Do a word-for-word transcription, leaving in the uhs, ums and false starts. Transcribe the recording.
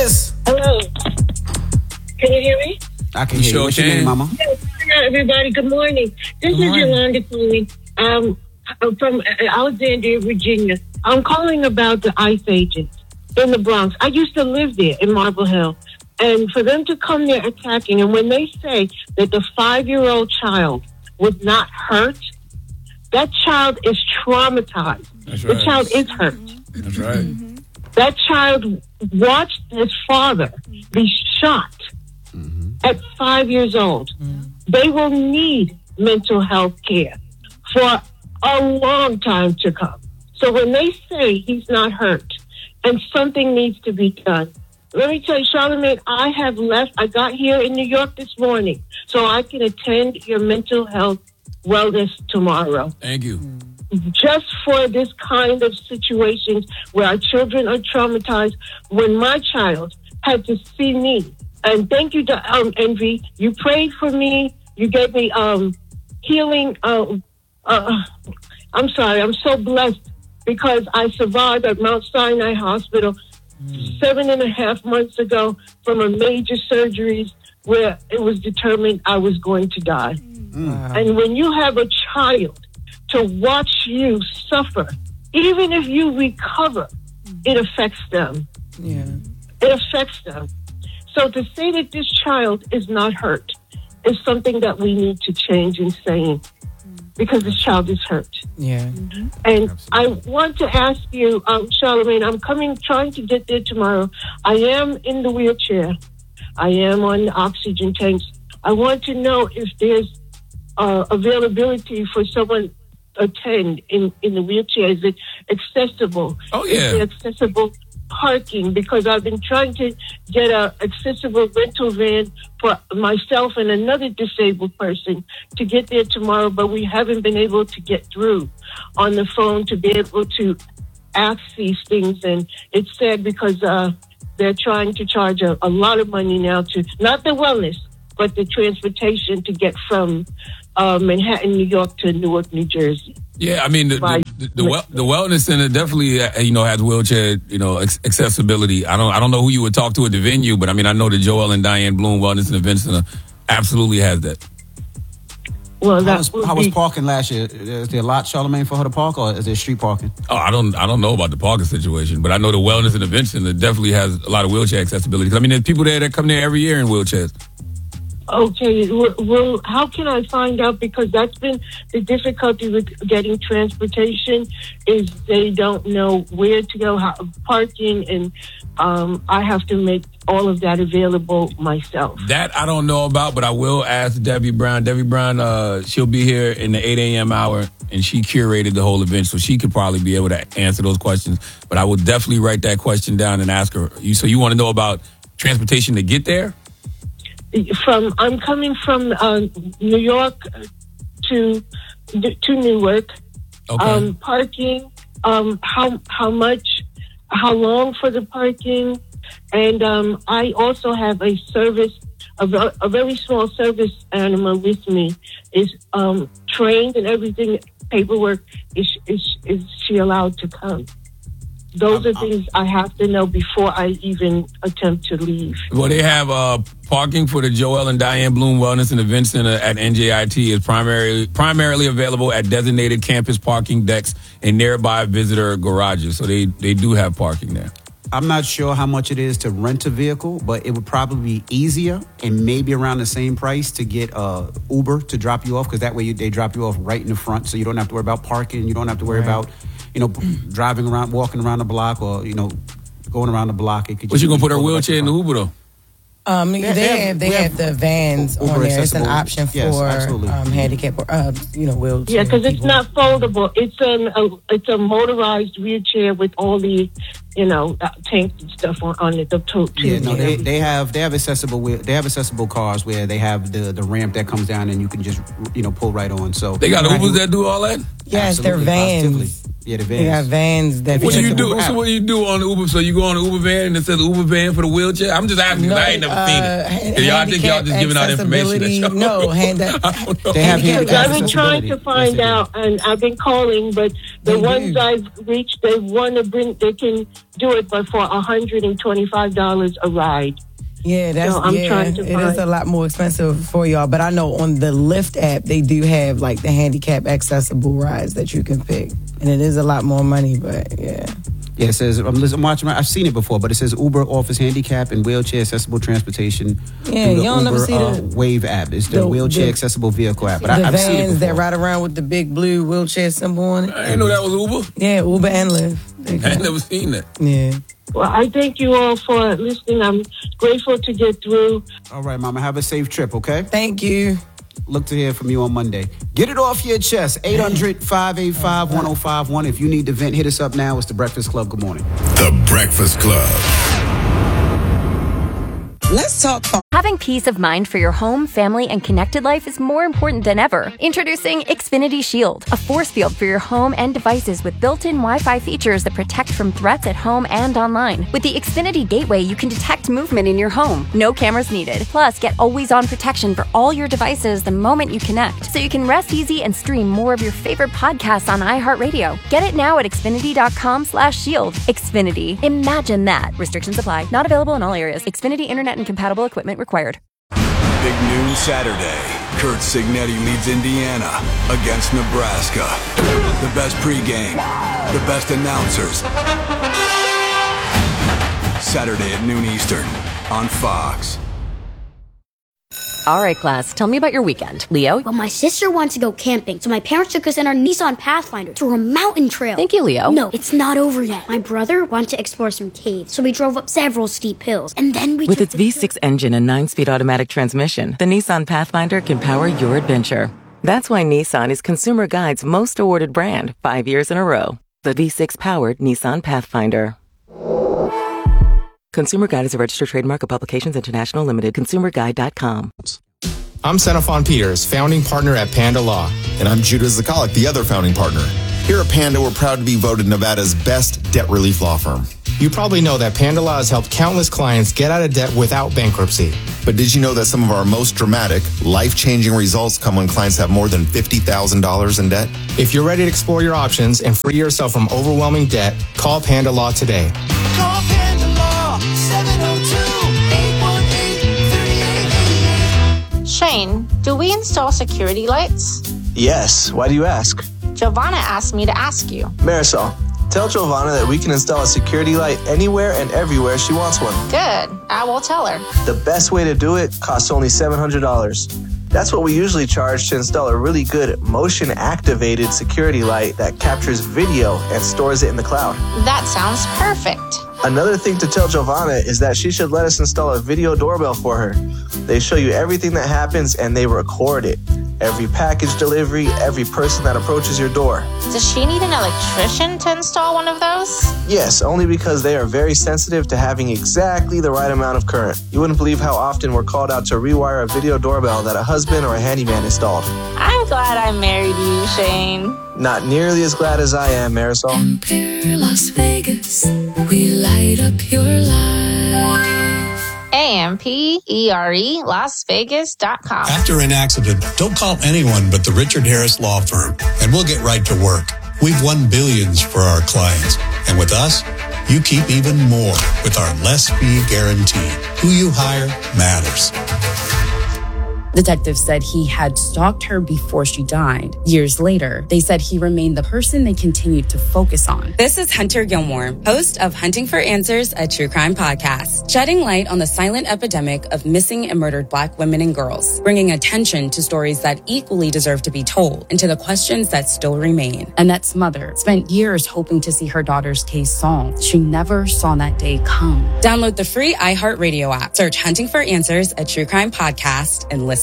this? Hello. Can you hear me? I can hear you. What's your name, Mama? Yes, hi, everybody. Good morning. This Good morning. is Yolanda calling um, from Alexandria, Virginia. I'm calling about the ICE agents in the Bronx. I used to live there in Marble Hill. And for them to come there attacking, and when they say that the five-year-old child was not hurt, that child is traumatized. That's The right. child is hurt. That's right. That child watched his father be shot at five years old. They will need mental health care for a long time to come. So when they say he's not hurt and something needs to be done, let me tell you, Charlamagne, I have left. I got here in New York this morning so I can attend your mental health wellness tomorrow. Thank you. Just for this kind of situations where our children are traumatized. When my child had to see me, and thank you to um, Envy, you prayed for me, you gave me um, healing. Uh, uh, I'm sorry, I'm so blessed because I survived at Mount Sinai Hospital mm. seven and a half months ago from a major surgeries where it was determined I was going to die. Mm. Wow. And when you have a child to watch you suffer, even if you recover, it affects them. Yeah. It affects them. So to say that this child is not hurt is something that we need to change in saying, because this child is hurt. Yeah. Mm-hmm. And Absolutely. I want to ask you, um, Charlamagne, I'm coming, trying to get there tomorrow. I am in the wheelchair. I am on oxygen tanks. I want to know if there's uh, availability for someone attend in, in the wheelchair. Is it accessible? Oh, yeah. Is it accessible parking? Because I've been trying to get a accessible rental van for myself and another disabled person to get there tomorrow, but we haven't been able to get through on the phone to be able to ask these things. And it's sad because uh, they're trying to charge a, a lot of money now to, not the wellness, but the transportation to get from uh, Manhattan, New York to Newark, New Jersey. Yeah, I mean, the the, the, the, well, the wellness center definitely, uh, you know, has wheelchair, you know, ex- accessibility. I don't, I don't know who you would talk to at the venue, but I mean, I know the Joel and Diane Bloom Wellness and Event Center absolutely has that. Well, how was, how was parking last year? Is there a lot, Charlamagne, for her to park, or is there street parking? Oh, I don't, I don't know about the parking situation, but I know the Wellness and Event Center definitely has a lot of wheelchair accessibility. 'Cause I mean, there's people there that come there every year in wheelchairs. Okay, well, how can I find out? Because that's been the difficulty with getting transportation is they don't know where to go, how, parking, and um, I have to make all of that available myself. That I don't know about, but I will ask Debbie Brown. Debbie Brown, uh, she'll be here in the eight a.m. hour, and she curated the whole event, so she could probably be able to answer those questions. But I will definitely write that question down and ask her. You, so you want to know about transportation to get there? From I'm coming from uh, New York to to Newark. Okay. Um, parking. Um, how how much? How long for the parking? And um, I also have a service, a, a very small service animal with me. Is um, trained and everything. Paperwork. Is is is she allowed to come? Those are things I have to know before I even attempt to leave. Well, they have uh, parking for the Joel and Diane Bloom Wellness and Event Center at N J I T is primarily primarily available at designated campus parking decks and nearby visitor garages. So they, they do have parking there. I'm not sure how much it is to rent a vehicle, but it would probably be easier and maybe around the same price to get uh, Uber to drop you off, because that way you, they drop you off right in the front, so you don't have to worry about parking. You don't have to worry right. about, you know, driving around, walking around the block, or, you know, going around the block. It could but you going to put her wheelchair in the Uber, though? Um, they, they have they have, have the vans Uber on there. It's an option for yes, um, handicapped, uh, you know, wheelchair. Yeah, because it's people. not foldable. It's an a, it's a motorized wheelchair with all the, you know, uh, tanks and stuff on, on it. The to- yeah, no, they, they have they have accessible they have accessible cars where they have the, the ramp that comes down and you can just, you know, pull right on. So they got Ubers that do all that. Yes, Absolutely, they're vans. Positively. Yeah, the vans. They got vans that. What do you do? So what do you do on the Uber? So you go on the Uber van and it says Uber van for the wheelchair? I'm just asking. No, I ain't never uh, seen it. Y'all think y'all just giving out information? That no, hand that. They have handicap I've been trying to find yes, out, and I've been calling, but the They ones do. I've reached, they want to bring. They can do it, but for one hundred twenty-five dollars a ride. Yeah, that's So I'm yeah. trying to It find- is a lot more expensive for y'all, but I know on the Lyft app they do have like the handicap accessible rides that you can pick, and it is a lot more money. But yeah, Yeah, it says, I'm, listening, I'm watching, I've seen it before, but it says Uber offers handicap and wheelchair accessible transportation Yeah, through the you don't Uber never see uh, the- Wave app. It's the, the- wheelchair the- accessible vehicle app. But the I, I've seen it vans before. that ride around with the big blue wheelchair symbol on it. I didn't know that was Uber. Yeah, Uber and Lyft. They I got- ain't never seen that. Yeah. Well, I thank you all for listening. I'm grateful to get through. All right, Mama, have a safe trip, okay? Thank you. Look to hear from you on Monday. Get it off your chest. eight hundred, five eight five, one oh five one. If you need to vent, hit us up now. It's The Breakfast Club. Good morning. The Breakfast Club. Let's talk. Having peace of mind for your home, family, and connected life is more important than ever. Introducing Xfinity Shield, a force field for your home and devices with built-in Wi-Fi features that protect from threats at home and online. With the Xfinity Gateway, you can detect movement in your home. No cameras needed. Plus, get always-on protection for all your devices the moment you connect, so you can rest easy and stream more of your favorite podcasts on iHeartRadio. Get it now at Xfinity.com slash shield. Xfinity. Imagine that. Restrictions apply. Not available in all areas. Xfinity Internet and compatible equipment required. Big noon Saturday. Kurt Signetti leads Indiana against Nebraska. The best pregame, the best announcers. Saturday at noon Eastern on Fox. All right, class, tell me about your weekend. Leo? Well, my sister wants to go camping, so my parents took us in our Nissan Pathfinder through a mountain trail. Thank you, Leo. No, it's not over yet. My brother wanted to explore some caves, so we drove up several steep hills, and then we With took its the V six engine and nine-speed automatic transmission, the Nissan Pathfinder can power your adventure. That's why Nissan is Consumer Guide's most awarded brand five years in a row. The V six-powered Nissan Pathfinder. Consumer Guide is a registered trademark of Publications International Limited. consumer guide dot com. I'm Xenophon Peters, founding partner at Panda Law. And I'm Judah Zakalik, the other founding partner. Here at Panda, we're proud to be voted Nevada's best debt relief law firm. You probably know that Panda Law has helped countless clients get out of debt without bankruptcy. But did you know that some of our most dramatic, life-changing results come when clients have more than fifty thousand dollars in debt? If you're ready to explore your options and free yourself from overwhelming debt, call Panda Law today. Call Panda Law, seven oh two, eight one eight, three eight eight eight. Shane, do we install security lights? Yes. Why do you ask? Giovanna asked me to ask you. Marisol, tell Giovanna that we can install a security light anywhere and everywhere she wants one. Good. I will tell her. The best way to do it costs only seven hundred dollars. That's what we usually charge to install a really good motion-activated security light that captures video and stores it in the cloud. That sounds perfect. Another thing to tell Giovanna is that she should let us install a video doorbell for her. They show you everything that happens and they record it. Every package delivery, every person that approaches your door. Does she need an electrician to install one of those? Yes, only because they are very sensitive to having exactly the right amount of current. You wouldn't believe how often we're called out to rewire a video doorbell that a husband or a handyman installed. I'm glad I married you, Shane. Not nearly as glad as I am, Marisol. Empire Las Vegas, we light up your life. A M P E R E Las Vegas dot com. After an accident, don't call anyone but the Richard Harris Law Firm, and we'll get right to work. We've won billions for our clients, and with us, you keep even more with our less fee guarantee. Who you hire matters. Detectives said he had stalked her before she died. Years later, they said he remained the person they continued to focus on. This is Hunter Gilmore, host of Hunting for Answers, a true crime podcast, shedding light on the silent epidemic of missing and murdered Black women and girls, bringing attention to stories that equally deserve to be told and to the questions that still remain. Annette's mother spent years hoping to see her daughter's case solved. She never saw that day come. Download the free iHeartRadio app, search Hunting for Answers, a true crime podcast, and listen